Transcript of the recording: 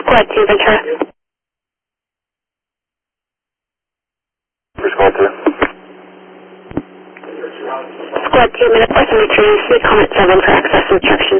Squad 2, Ventura. For Squad 2. Squad 2, minute 473, Comet 7 for access instructions.